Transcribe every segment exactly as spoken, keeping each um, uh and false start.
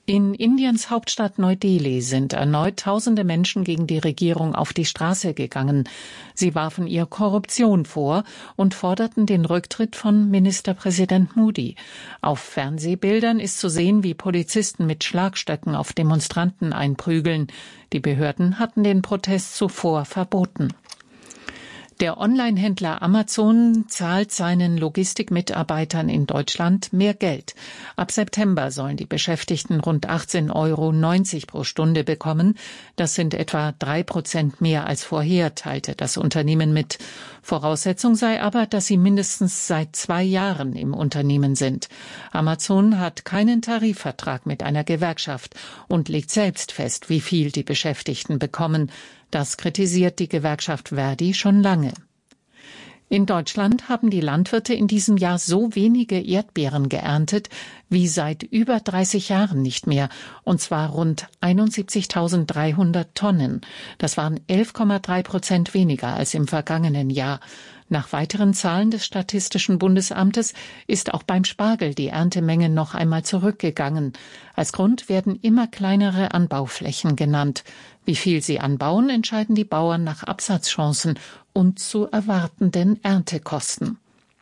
In Indiens Hauptstadt Neu-Delhi sind erneut tausende Menschen gegen die Regierung auf die Straße gegangen. Sie warfen ihr Korruption vor und forderten den Rücktritt von Ministerpräsident Modi. Auf Fernsehbildern ist zu sehen, wie Polizisten mit Schlagstöcken auf Demonstranten einprügeln. Die Behörden hatten den Protest zuvor verboten. Der Online-Händler Amazon zahlt seinen Logistikmitarbeitern in Deutschland mehr Geld. Ab September sollen die Beschäftigten rund achtzehn Euro neunzig pro Stunde bekommen. Das sind etwa drei Prozent mehr als vorher, teilte das Unternehmen mit. Voraussetzung sei aber, dass sie mindestens seit zwei Jahren im Unternehmen sind. Amazon hat keinen Tarifvertrag mit einer Gewerkschaft und legt selbst fest, wie viel die Beschäftigten bekommen. Das kritisiert die Gewerkschaft Verdi schon lange. In Deutschland haben die Landwirte in diesem Jahr so wenige Erdbeeren geerntet wie seit über dreißig Jahren nicht mehr, und zwar rund einundsiebzigtausenddreihundert Tonnen. Das waren elf Komma drei Prozent weniger als im vergangenen Jahr. Nach weiteren Zahlen des Statistischen Bundesamtes ist auch beim Spargel die Erntemenge noch einmal zurückgegangen. Als Grund werden immer kleinere Anbauflächen genannt. Wie viel sie anbauen, entscheiden die Bauern nach Absatzchancen und zu erwartenden Erntekosten.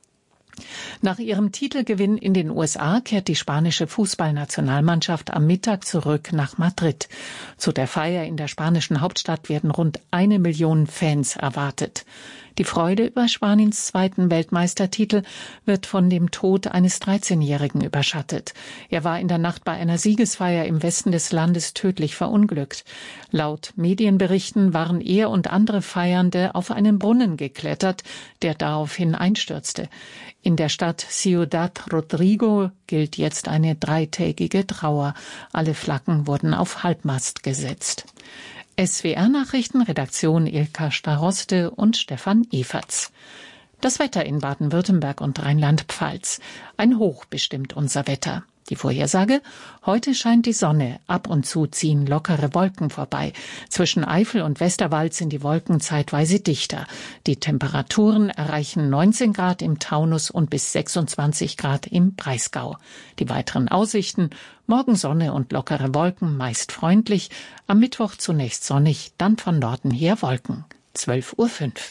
Nach ihrem Titelgewinn in den U S A kehrt die spanische Fußballnationalmannschaft am Mittag zurück nach Madrid. Zu der Feier in der spanischen Hauptstadt werden rund eine Million Fans erwartet. Die Freude über Spaniens zweiten Weltmeistertitel wird von dem Tod eines dreizehnjährigen überschattet. Er war in der Nacht bei einer Siegesfeier im Westen des Landes tödlich verunglückt. Laut Medienberichten waren er und andere Feiernde auf einen Brunnen geklettert, der daraufhin einstürzte. In der Stadt Ciudad Rodrigo gilt jetzt eine dreitägige Trauer. Alle Flaggen wurden auf Halbmast gesetzt. S W R-Nachrichten, Redaktion Ilka Staroste und Stefan Eferts. Das Wetter in Baden-Württemberg und Rheinland-Pfalz. Ein Hoch bestimmt unser Wetter. Die Vorhersage: Heute scheint die Sonne, ab und zu ziehen lockere Wolken vorbei. Zwischen Eifel und Westerwald sind die Wolken zeitweise dichter. Die Temperaturen erreichen neunzehn Grad im Taunus und bis sechsundzwanzig Grad im Breisgau. Die weiteren Aussichten: Morgen Sonne und lockere Wolken, meist freundlich. Am Mittwoch zunächst sonnig, dann von Norden her Wolken. zwölf Uhr fünf.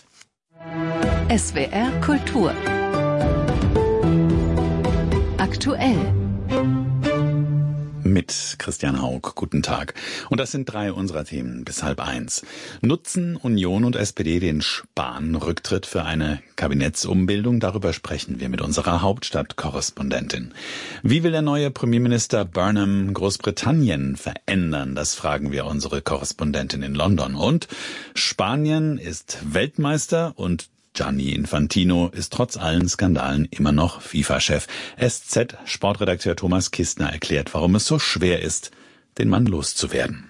S W R Kultur. Aktuell. Mit Christian Haug. Guten Tag. Und das sind drei unserer Themen bis halb eins. Nutzen Union und S P D den Spahn-Rücktritt für eine Kabinettsumbildung? Darüber sprechen wir mit unserer Hauptstadtkorrespondentin. Wie will der neue Premierminister Burnham Großbritannien verändern? Das fragen wir unsere Korrespondentin in London. Und Spanien ist Weltmeister und Gianni Infantino ist trotz allen Skandalen immer noch FIFA-Chef. S Z-Sportredakteur Thomas Kistner erklärt, warum es so schwer ist, den Mann loszuwerden.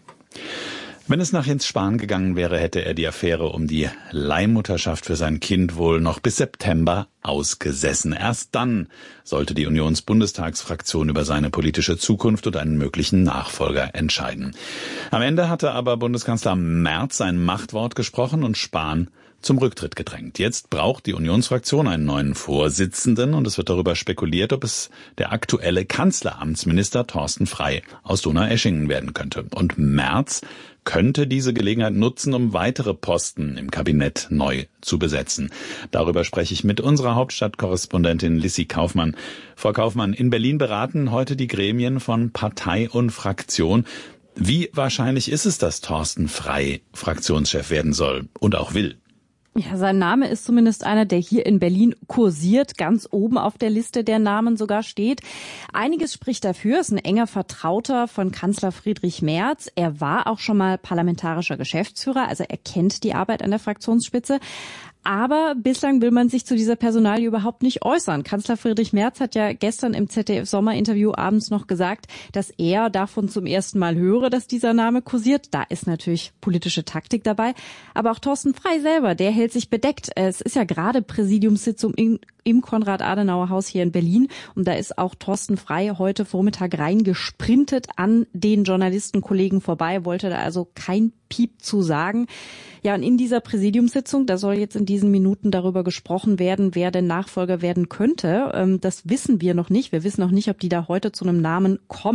Wenn es nach Jens Spahn gegangen wäre, hätte er die Affäre um die Leihmutterschaft für sein Kind wohl noch bis September ausgesessen. Erst dann sollte die Unionsbundestagsfraktion über seine politische Zukunft und einen möglichen Nachfolger entscheiden. Am Ende hatte aber Bundeskanzler Merz sein Machtwort gesprochen und Spahn zum Rücktritt gedrängt. Jetzt braucht die Unionsfraktion einen neuen Vorsitzenden und es wird darüber spekuliert, ob es der aktuelle Kanzleramtsminister Thorsten Frey aus Donaueschingen werden könnte. Und Merz könnte diese Gelegenheit nutzen, um weitere Posten im Kabinett neu zu besetzen. Darüber spreche ich mit unserer Hauptstadtkorrespondentin Lissy Kaufmann. Frau Kaufmann, in Berlin beraten heute die Gremien von Partei und Fraktion. Wie wahrscheinlich ist es, dass Thorsten Frey Fraktionschef werden soll und auch will? Ja, sein Name ist zumindest einer, der hier in Berlin kursiert, ganz oben auf der Liste der Namen sogar steht. Einiges spricht dafür, ist ein enger Vertrauter von Kanzler Friedrich Merz. Er war auch schon mal parlamentarischer Geschäftsführer, also er kennt die Arbeit an der Fraktionsspitze. Aber bislang will man sich zu dieser Personalie überhaupt nicht äußern. Kanzler Friedrich Merz hat ja gestern im Z D F-Sommerinterview abends noch gesagt, dass er davon zum ersten Mal höre, dass dieser Name kursiert. Da ist natürlich politische Taktik dabei. Aber auch Thorsten Frey selber, der hält sich bedeckt. Es ist ja gerade Präsidiumssitzung in, im Konrad-Adenauer-Haus hier in Berlin. Und da ist auch Thorsten Frey heute Vormittag reingesprintet an den Journalistenkollegen vorbei, wollte da also kein Piep zu sagen. Ja, und in dieser Präsidiumssitzung, da soll jetzt in diesen Minuten darüber gesprochen werden, wer denn Nachfolger werden könnte. Das wissen wir noch nicht. Wir wissen noch nicht, ob die da heute zu einem Namen kommen.